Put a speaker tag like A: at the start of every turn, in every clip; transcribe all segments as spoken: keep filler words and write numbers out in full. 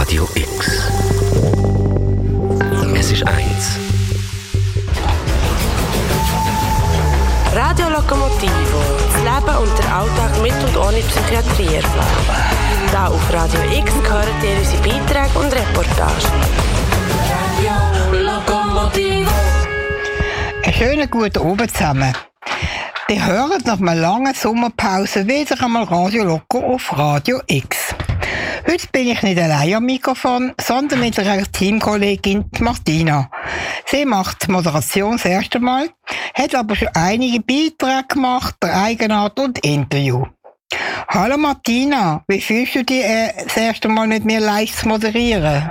A: Radio X. Es ist eins.
B: Radio Lokomotivo. Das Leben und der Alltag mit und ohne Psychiatrie erfahren. Da auf Radio X hören ihr unsere Beiträge und Reportagen. Radio Lokomotivo.
C: Einen schönen guten Abend zusammen. Ihr hört nach einer langen Sommerpause wieder einmal Radio Loco auf Radio X. Heute bin ich nicht allein am Mikrofon, sondern mit einer Teamkollegin Martina. Sie macht die Moderation das erste Mal, hat aber schon einige Beiträge gemacht, der Eigenart und Interview. Hallo Martina, wie fühlst du dich äh, das erste Mal mit mir live zu moderieren?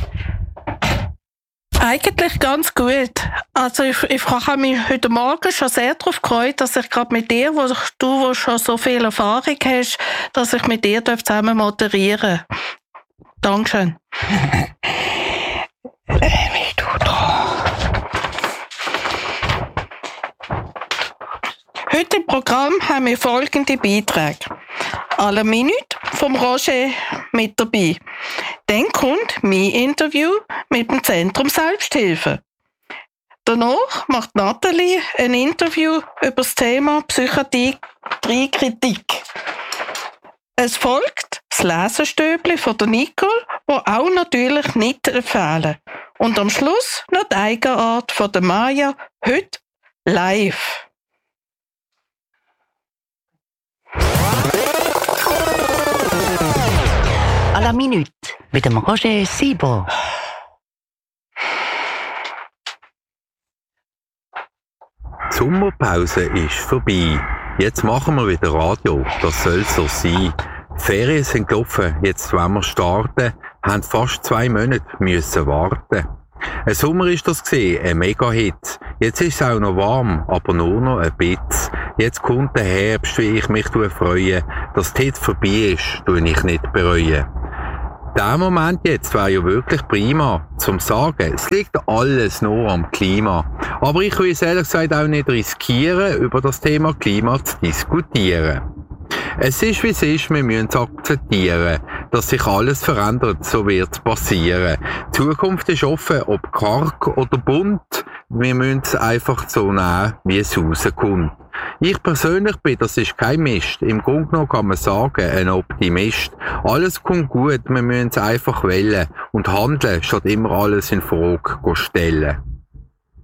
D: Eigentlich ganz gut. Also ich, ich habe mich heute Morgen schon sehr darauf gefreut, dass ich gerade mit dir, wo du wo schon so viel Erfahrung hast, dass ich mit dir zusammen moderieren darf. Dankeschön.
C: Bist du dran?
D: Heute im Programm haben wir folgende Beiträge. Alle Minute vom Roger mit dabei. Dann kommt mein Interview mit dem Zentrum Selbsthilfe. Danach macht Nathalie ein Interview über das Thema Psychiatrie-Kritik. Es folgt das Lesestübli von der Nicole, das auch natürlich nicht empfehlen. Und am Schluss noch die Eigenart von der Maja, heute live.
E: À la minute mit dem Roger Sieber.
F: Die Sommerpause ist vorbei. Jetzt machen wir wieder Radio. Das soll so sein. Die Ferien sind gelaufen. Jetzt wollen wir starten. Haben fast zwei Monate müssen warten. Ein Sommer ist das gewesen, ein Mega-Hit. Jetzt ist es auch noch warm, aber nur noch ein bisschen. Jetzt kommt der Herbst, wie ich mich freue. Dass die Hit vorbei ist, tue ich nicht bereuen. Der Moment jetzt wäre ja wirklich prima, zum sagen, es liegt alles nur am Klima. Aber ich will es ehrlich gesagt auch nicht riskieren, über das Thema Klima zu diskutieren. Es ist wie es ist, wir müssen es akzeptieren, dass sich alles verändert, so wird es passieren. Die Zukunft ist offen, ob karg oder bunt, wir müssen es einfach so nehmen, wie es rauskommt. Ich persönlich bin, das ist kein Mist. Im Grunde genommen kann man sagen, ein Optimist. Alles kommt gut, wir müssen es einfach wählen und handeln, statt immer alles in Frage stellen.